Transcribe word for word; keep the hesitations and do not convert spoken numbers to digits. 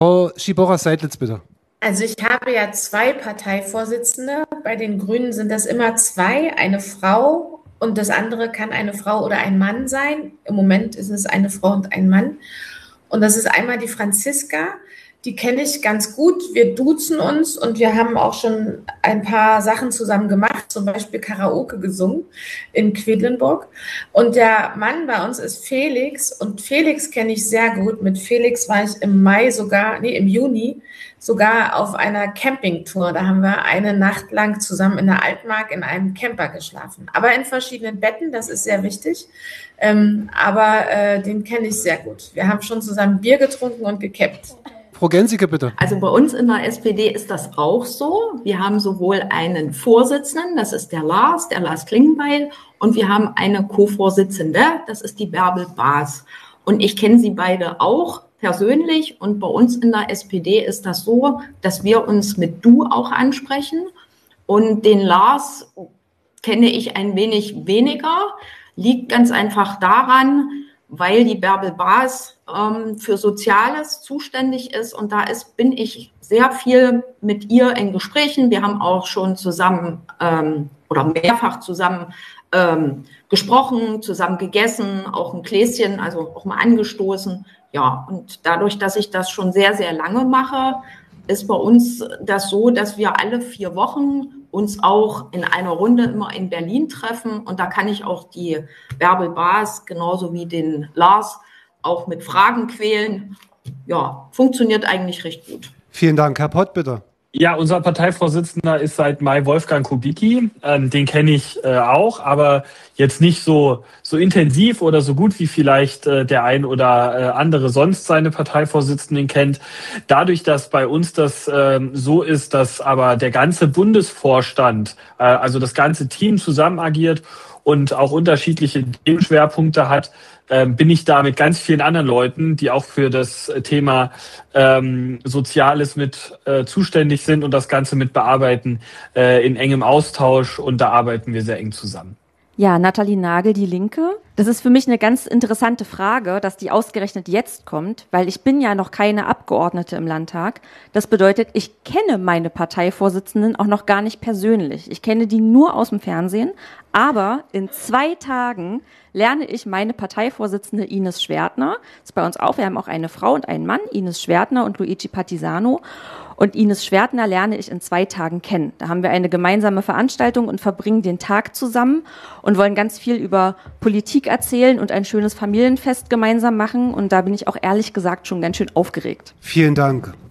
Frau Schibora-Seidlitz, bitte. Also ich habe ja zwei Parteivorsitzende. Bei den Grünen sind das immer zwei, eine Frau und das andere kann eine Frau oder ein Mann sein. Im Moment ist es eine Frau und ein Mann. Und das ist einmal die Franziska, die kenne ich ganz gut. Wir duzen uns und wir haben auch schon ein paar Sachen zusammen gemacht, zum Beispiel Karaoke gesungen in Quedlinburg. Und der Mann bei uns ist Felix und Felix kenne ich sehr gut. Mit Felix war ich im Mai sogar, nee, im Juni sogar auf einer Campingtour. Da haben wir eine Nacht lang zusammen in der Altmark in einem Camper geschlafen. Aber in verschiedenen Betten, das ist sehr wichtig. Ähm, aber äh, den kenne ich sehr gut. Wir haben schon zusammen Bier getrunken und gecampt. Frau Gensicke, bitte. Also bei uns in der S P D ist das auch so. Wir haben sowohl einen Vorsitzenden, das ist der Lars, der Lars Klingenbeil, und wir haben eine Co-Vorsitzende, das ist die Bärbel Baas. Und ich kenne sie beide auch persönlich und bei uns in der S P D ist das so, dass wir uns mit Du auch ansprechen. Und den Lars kenne ich ein wenig weniger, liegt ganz einfach daran, weil die Bärbel Baas ähm, für Soziales zuständig ist und da ist, bin ich sehr viel mit ihr in Gesprächen. Wir haben auch schon zusammen ähm, oder mehrfach zusammen ähm, gesprochen, zusammen gegessen, auch ein Gläschen, also auch mal angestoßen. Ja, und dadurch, dass ich das schon sehr, sehr lange mache, ist bei uns das so, dass wir alle vier Wochen uns auch in einer Runde immer in Berlin treffen. Und da kann ich auch die Bärbel Baas genauso wie den Lars auch mit Fragen quälen. Ja, funktioniert eigentlich recht gut. Vielen Dank. Herr Pott, bitte. Ja, unser Parteivorsitzender ist seit Mai Wolfgang Kubicki. Ähm, den kenne ich äh, auch, aber jetzt nicht so so intensiv oder so gut wie vielleicht äh, der ein oder äh, andere sonst seine Parteivorsitzenden kennt. Dadurch, dass bei uns das äh, so ist, dass aber der ganze Bundesvorstand, äh, also das ganze Team zusammen agiert und auch unterschiedliche Themenschwerpunkte hat, äh, bin ich da mit ganz vielen anderen Leuten, die auch für das Thema ähm, Soziales mit äh, zuständig sind und das Ganze mit bearbeiten, äh, in engem Austausch und da arbeiten wir sehr eng zusammen. Ja, Nathalie Nagel, die Linke. Das ist für mich eine ganz interessante Frage, dass die ausgerechnet jetzt kommt, weil ich bin ja noch keine Abgeordnete im Landtag. Das bedeutet, ich kenne meine Parteivorsitzenden auch noch gar nicht persönlich. Ich kenne die nur aus dem Fernsehen, aber in zwei Tagen lerne ich meine Parteivorsitzende Ines Schwertner. Das ist bei uns auch. Wir haben auch eine Frau und einen Mann, Ines Schwertner und Luigi Partisano. Und Ines Schwertner lerne ich in zwei Tagen kennen. Da haben wir eine gemeinsame Veranstaltung und verbringen den Tag zusammen und wollen ganz viel über Politik erzählen und ein schönes Familienfest gemeinsam machen. Und da bin ich auch ehrlich gesagt schon ganz schön aufgeregt. Vielen Dank.